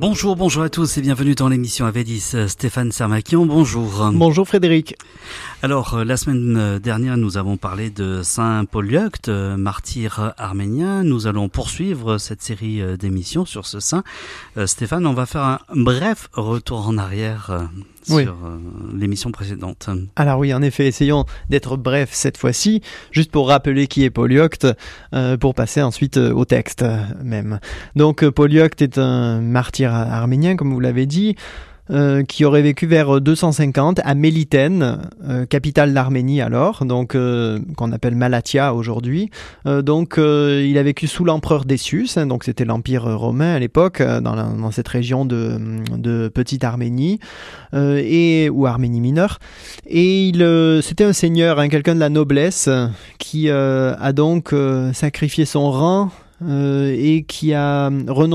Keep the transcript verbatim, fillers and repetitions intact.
Bonjour, bonjour à tous et bienvenue dans l'émission Avedis. Stéphane Sermakian, bonjour. Bonjour Frédéric. Alors, la semaine dernière, nous avons parlé de Saint Polyeucte, martyr arménien. Nous allons poursuivre cette série d'émissions sur ce saint. Euh, Stéphane, on va faire un bref retour en arrière euh, oui. sur euh, l'émission précédente. Alors oui, en effet, essayons d'être bref cette fois-ci, juste pour rappeler qui est Polyeucte, euh, pour passer ensuite euh, au texte euh, même. Donc euh, Polyeucte est un martyr arménien, comme vous l'avez dit, Euh, qui aurait vécu vers deux cent cinquante à Mélitène, euh, capitale d'Arménie alors, donc euh, qu'on appelle Malatia aujourd'hui. Euh, donc euh, il a vécu sous l'empereur Décius, hein, donc c'était l'empire romain à l'époque, euh, dans, la, dans cette région de, de Petite Arménie euh, et ou Arménie mineure. Et il, euh, c'était un seigneur, hein, quelqu'un de la noblesse, qui euh, a donc euh, sacrifié son rang euh, et qui a renoncé